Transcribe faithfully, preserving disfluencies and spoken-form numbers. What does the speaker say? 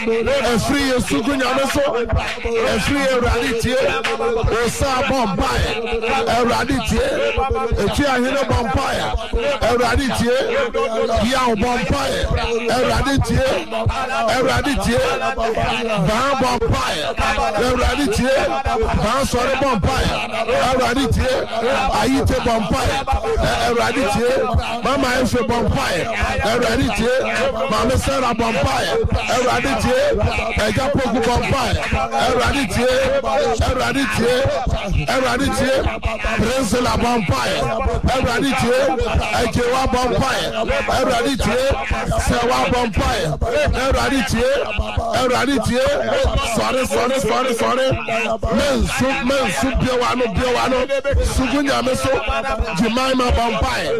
Efri Yesugu Nyameso, Efri Eraditie, Osa Bombay, Eraditie, Etia Hino Bombay, Eraditie, Yao Bombay, Eraditie, Eraditie, Ban Bombay, Eraditie, Ban Sore Bombay, Eraditie, Aite Bombay, Eraditie, Mama Efe Bombay, Eraditie, Mama Sarah Bombay, Eraditie, Ejapoku Bombay, Eraditie, Eraditie, Eraditie, Prince La Bombay, Eraditie, Ejewa Bombay, Eraditie, Sewa Bombay, Eraditie, Eraditie, sorry, sorry, sorry, sorry, men soup, men soup, Biawano, Biawano, Sugunya Meso, Jemima Bombay,